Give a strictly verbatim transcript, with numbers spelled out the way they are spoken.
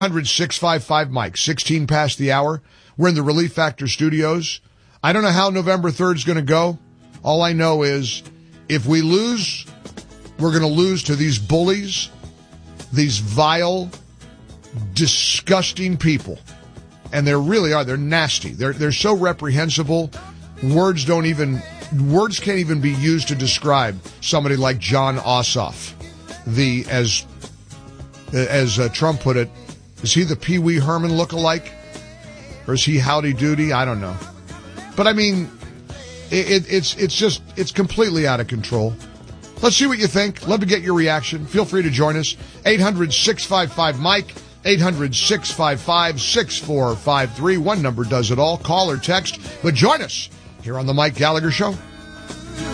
hundred six five five Mike, sixteen past the hour. We're in the Relief Factor studios. I don't know how November third is going to go. All I know is if we lose, we're going to lose to these bullies, these vile, disgusting people. And they really are. They're nasty. They're, they're so reprehensible. Words don't even, words can't even be used to describe somebody like Jon Ossoff. The, as, as uh, Trump put it, is he the Pee Wee Herman lookalike? Or is he Howdy Doody? I don't know. But I mean, it, it, it's it's just, it's completely out of control. Let's see what you think. Love to get your reaction. Feel free to join us. eight hundred six five five Mike, eight hundred six five five six four five three. One number does it all. Call or text. But join us here on the Mike Gallagher Show.